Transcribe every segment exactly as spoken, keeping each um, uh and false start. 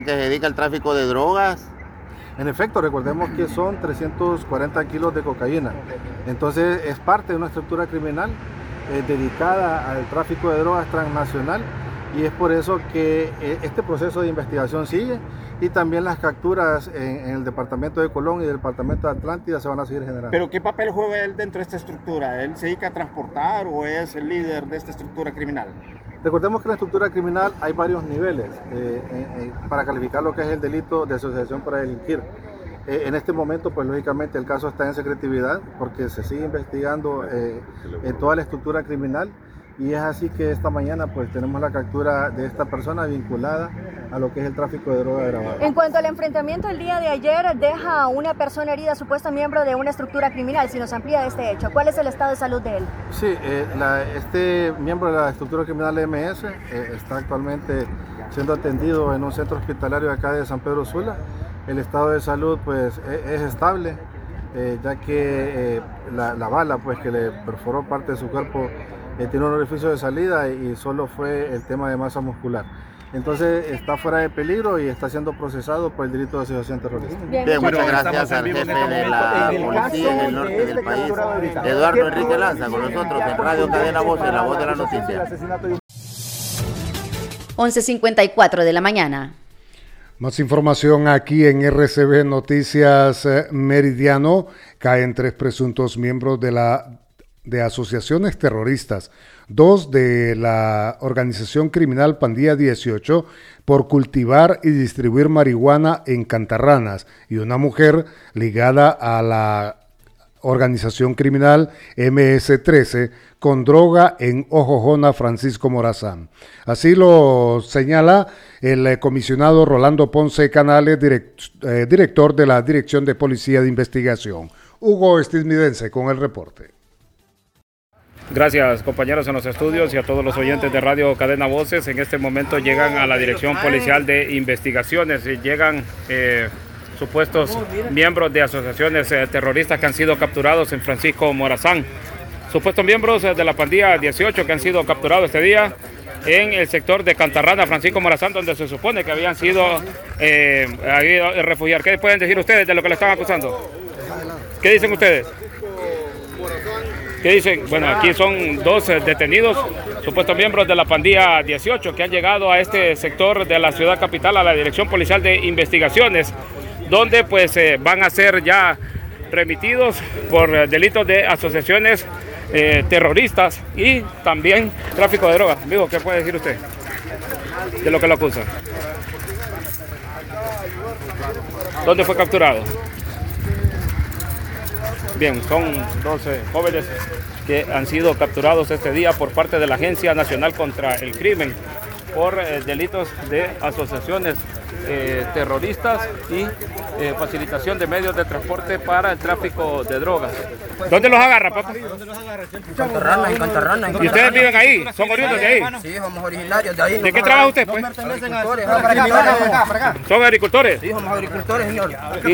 que se dedica al tráfico de drogas. En efecto, recordemos que son trescientos cuarenta kilos de cocaína. Entonces es parte de una estructura criminal eh, dedicada al tráfico de drogas transnacional, y es por eso que eh, este proceso de investigación sigue, y también las capturas en, en el departamento de Colón y el departamento de Atlántida se van a seguir generando. ¿Pero qué papel juega él dentro de esta estructura? ¿Él se dedica a transportar o es el líder de esta estructura criminal? Recordemos que en la estructura criminal hay varios niveles eh, eh, para calificar lo que es el delito de asociación para delinquir. Eh, en este momento, pues lógicamente el caso está en secretividad porque se sigue investigando eh, en toda la estructura criminal, y es así que esta mañana pues tenemos la captura de esta persona vinculada a lo que es el tráfico de droga agravado. En cuanto al enfrentamiento el día de ayer, deja a una persona herida, supuesto miembro de una estructura criminal. Si nos amplía este hecho, ¿cuál es el estado de salud de él? Sí, eh, la, este miembro de la estructura criminal M S eh, está actualmente siendo atendido en un centro hospitalario acá de San Pedro Sula. El estado de salud pues es, es estable, eh, ya que eh, la, la bala pues que le perforó parte de su cuerpo eh, tiene un orificio de salida, y solo fue el tema de masa muscular. Entonces está fuera de peligro y está siendo procesado por el delito de asociación terrorista. Bien, Bien muchas gracias al jefe de la policía en el norte del país, Eduardo Enrique Lanza, con nosotros en Radio Cadena Voces, la voz de la noticia. once cincuenta y cuatro de la mañana. Más información aquí en R C B Noticias Meridiano. Caen tres presuntos miembros de la de asociaciones terroristas, dos de la organización criminal Pandilla dieciocho por cultivar y distribuir marihuana en Cantarranas, y una mujer ligada a la organización criminal M S trece con droga en Ojojona, Francisco Morazán. Así lo señala el comisionado Rolando Ponce Canales, direct, eh, director de la Dirección de Policía de Investigación. Hugo Estimidense con el reporte. Gracias, compañeros en los estudios y a todos los oyentes de Radio Cadena Voces. En este momento llegan a la Dirección Policial de Investigaciones y llegan eh, supuestos miembros de asociaciones eh, terroristas que han sido capturados en Francisco Morazán. Supuestos miembros eh, de la Pandilla dieciocho que han sido capturados este día en el sector de Cantarrana, Francisco Morazán, donde se supone que habían sido eh, refugiados. ¿Qué pueden decir ustedes de lo que le están acusando? ¿Qué dicen ustedes? ¿Qué dicen? Bueno, aquí son dos detenidos, supuestos miembros de la Pandilla dieciocho, que han llegado a este sector de la ciudad capital, a la Dirección Policial de Investigaciones, donde pues eh, van a ser ya remitidos por eh, delitos de asociaciones eh, terroristas y también tráfico de drogas. Amigo, ¿qué puede decir usted de lo que lo acusa? ¿Dónde fue capturado? Bien, son doce jóvenes que han sido capturados este día por parte de la Agencia Nacional contra el Crimen por eh, delitos de asociaciones eh, terroristas y eh, facilitación de medios de transporte para el tráfico de drogas. ¿Dónde los agarra, papá? Cantarrana, en Cantarrana. ¿Y ustedes viven ahí? ¿Son oriundos de ahí? Sí, somos originarios de ahí. ¿De qué trabaja usted, pues? Agricultores. Agricultores. ¿Son agricultores? Sí, somos agricultores, señor. ¿Y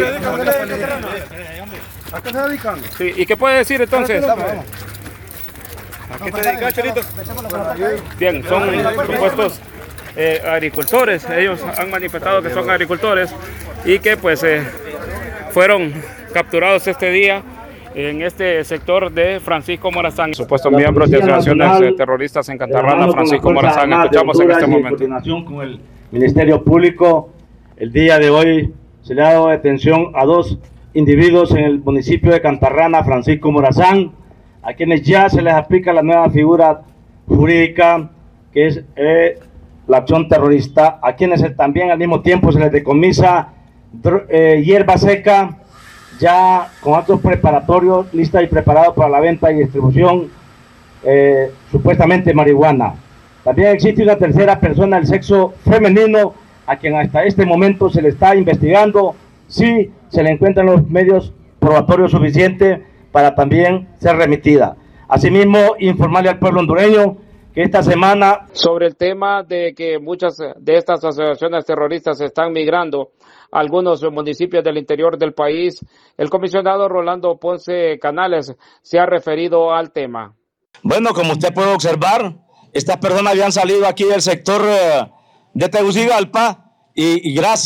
¿A qué se dedican? sí, ¿y qué puede decir entonces? ¿A qué te dedicas, Chorito? Bien, son supuestos eh, agricultores. Ellos han manifestado que son agricultores y que pues eh, fueron capturados este día en este sector de Francisco Morazán. Supuestos miembros de asociaciones terroristas en Cantarrana, Francisco Morazán. Escuchamos en este momento. En coordinación con el Ministerio Público, el día de hoy se le ha dado detención a dos individuos en el municipio de Cantarrana, Francisco Morazán, a quienes ya se les aplica la nueva figura jurídica que es eh, la acción terrorista, a quienes también al mismo tiempo se les decomisa eh, hierba seca, ya con actos preparatorios, lista y preparado para la venta y distribución, eh, supuestamente marihuana. También existe una tercera persona del sexo femenino, a quien hasta este momento se le está investigando si se le encuentran los medios probatorios suficientes para también ser remitida. Asimismo, informarle al pueblo hondureño que esta semana... Sobre el tema de que muchas de estas asociaciones terroristas están migrando a algunos municipios del interior del país, el comisionado Rolando Ponce Canales se ha referido al tema. Bueno, como usted puede observar, estas personas habían salido aquí del sector de Tegucigalpa y, y gracias.